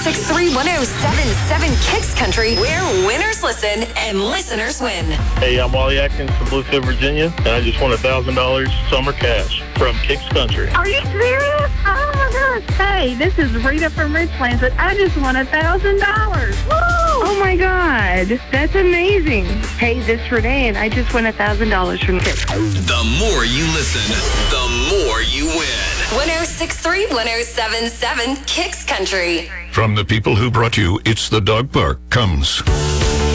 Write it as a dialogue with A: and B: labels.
A: 106.3, 107.7 Kicks Country, where winners listen and listeners win.
B: Hey, I'm Wally Atkins from Bluefield, Virginia, and I just won $1,000 summer cash from Kicks Country.
C: Are you serious? Oh my gosh. Hey, this is Rita from Richlands, and I just won $1,000. Woo! Oh my God. That's amazing. Hey, this is Renee, and I just won $1,000 from Kicks.
D: The more you listen, the more you win.
A: 106.3, 107.7 Kicks Country.
E: From the people who brought you It's the Dog Park comes